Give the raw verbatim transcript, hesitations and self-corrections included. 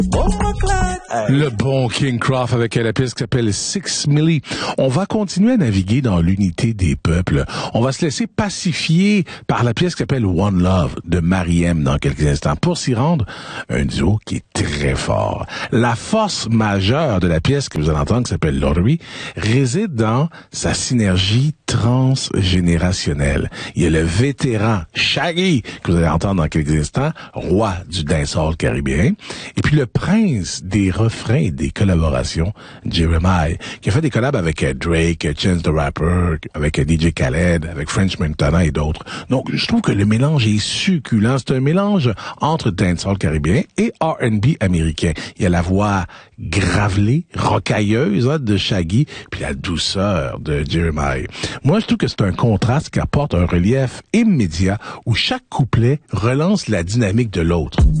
Le bon King Croft avec la pièce qui s'appelle Six Milli. On va continuer à naviguer dans l'unité des peuples. On va se laisser pacifier par la pièce qui s'appelle One Love de Mariem dans quelques instants pour s'y rendre un duo qui est très fort. La force majeure de la pièce que vous allez entendre qui s'appelle Lottery réside dans sa synergie transgénérationnelle. Il y a le vétéran Shaggy que vous allez entendre dans quelques instants, roi du dancehall caribéen, et puis le prince des refrains et des collaborations, Jeremiah, qui a fait des collabs avec Drake, Chance the Rapper, avec D J Khaled, avec French Montana et d'autres. Donc, je trouve que le mélange est succulent. C'est un mélange entre dancehall caribéen et R and B américain. Il y a la voix gravelée, rocailleuse hein, de Shaggy, puis la douceur de Jeremiah. Moi, je trouve que c'est un contraste qui apporte un relief immédiat où chaque couplet relance la dynamique de l'autre.